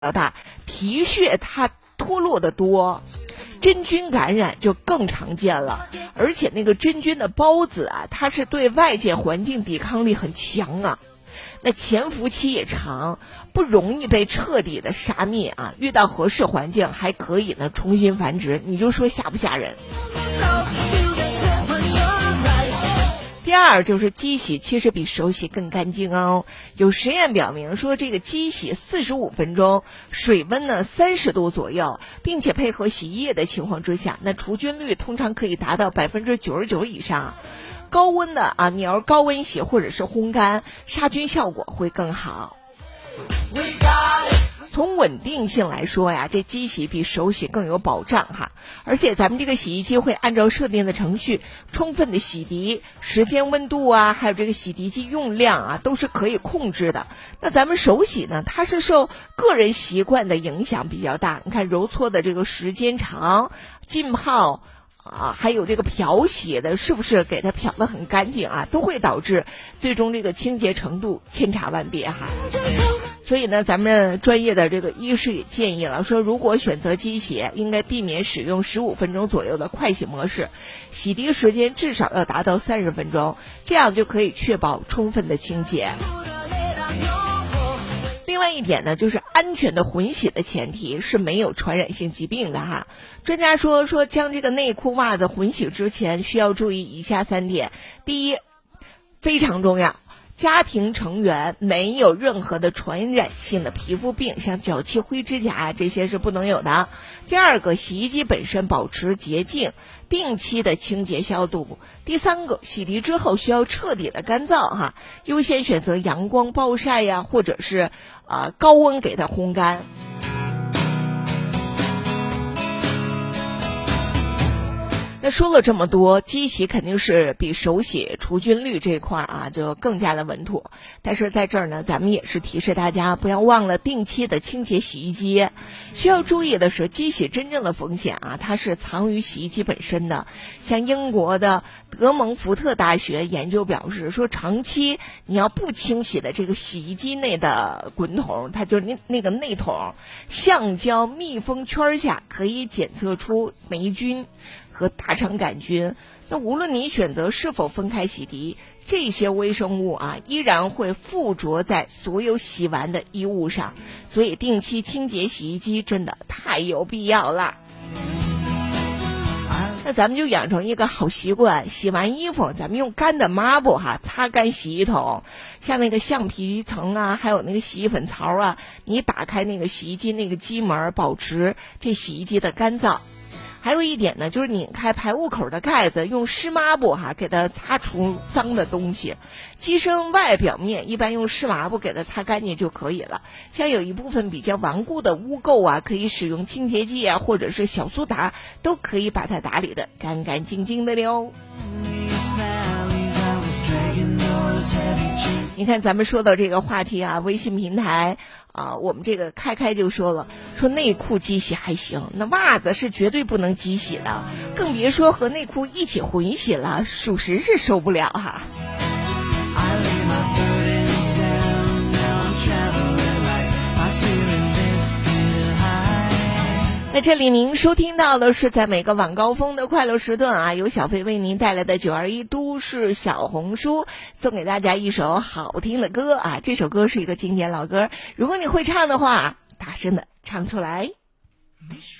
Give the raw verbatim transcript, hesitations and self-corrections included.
大，皮屑它脱落的多，真菌感染就更常见了。而且那个真菌的孢子啊，它是对外界环境抵抗力很强啊，那潜伏期也长，不容易被彻底的杀灭啊。遇到合适环境还可以呢重新繁殖，你就说吓不吓人？第二就是机洗其实比手洗更干净哦。有实验表明说，这个机洗四十五分钟，水温呢三十度左右，并且配合洗衣液的情况之下，那除菌率通常可以达到百分之九十九以上。高温的啊，你要是高温洗或者是烘干，杀菌效果会更好。从稳定性来说呀，这机洗比手洗更有保障哈，而且咱们这个洗衣机会按照设定的程序充分的洗涤，时间、温度啊，还有这个洗涤剂用量啊，都是可以控制的。那咱们手洗呢，它是受个人习惯的影响比较大，你看揉搓的这个时间长，浸泡啊，还有这个漂洗的是不是给它漂得很干净啊，都会导致最终这个清洁程度千差万别哈。所以呢，咱们专业的这个医师也建议了，说如果选择机洗，应该避免使用十五分钟左右的快洗模式，洗涤时间至少要达到三十分钟，这样就可以确保充分的清洁。另外一点呢，就是安全的混洗的前提是没有传染性疾病的哈。专家说说将这个内裤袜子混洗之前需要注意以下三点：第一，非常重要，家庭成员没有任何的传染性的皮肤病，像脚气、灰指甲这些是不能有的。第二个，洗衣机本身保持洁净，定期的清洁消毒。第三个，洗涤之后需要彻底的干燥哈，优先选择阳光暴晒呀，或者是呃高温给它烘干。那说了这么多，机洗肯定是比手洗除菌率这块啊就更加的稳妥。但是在这儿呢，咱们也是提示大家不要忘了定期的清洁洗衣机。需要注意的是，机洗真正的风险啊，它是藏于洗衣机本身的。像英国的德蒙福特大学研究表示说，长期你要不清洗的这个洗衣机内的滚筒，它就是那那个内筒，橡胶密封圈下可以检测出霉菌和大肠杆菌。那无论你选择是否分开洗涤，这些微生物啊依然会附着在所有洗完的衣物上，所以定期清洁洗衣机真的太有必要了。那咱们就养成一个好习惯，洗完衣服咱们用干的抹布哈擦干洗衣桶，像那个橡皮层啊，还有那个洗衣粉槽啊，你打开那个洗衣机那个机门，保持这洗衣机的干燥。还有一点呢，就是拧开排污口的盖子，用湿抹布哈给它擦除脏的东西。机身外表面一般用湿抹布给它擦干净就可以了。像有一部分比较顽固的污垢啊，可以使用清洁剂啊，或者是小苏打，都可以把它打理得干干净净的溜。你看咱们说到这个话题啊，微信平台啊，我们这个开开就说了，说内裤机洗还行，那袜子是绝对不能机洗的，更别说和内裤一起混洗了，属实是受不了哈。那这里您收听到的是在每个晚高峰的快乐时段啊，由小飞为您带来的九二一都市小红书，送给大家一首好听的歌啊，这首歌是一个经典老歌，如果你会唱的话，大声的唱出来。